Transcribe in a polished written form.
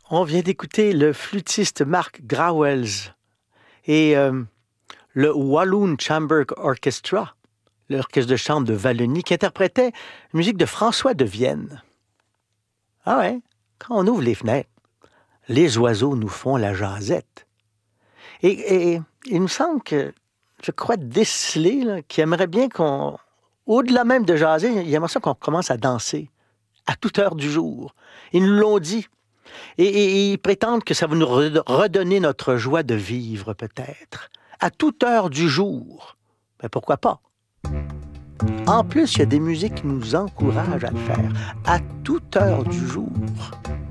On vient d'écouter le flûtiste Mark Grawels et le Walloon Chamber Orchestra, l'orchestre de chambre de Wallonie, qui interprétait la musique de François de Vienne. Ah ouais, quand on ouvre les fenêtres, les oiseaux nous font la jasette. Et il me semble que, je crois déceler, là, qu'il aimerait bien qu'on, au-delà même de jaser, il aimerait ça qu'on commence à danser à toute heure du jour. Ils nous l'ont dit. Et ils prétendent que ça va nous redonner notre joie de vivre, peut-être. À toute heure du jour. Mais pourquoi pas? En plus, il y a des musiques qui nous encouragent à le faire. À toute heure du jour.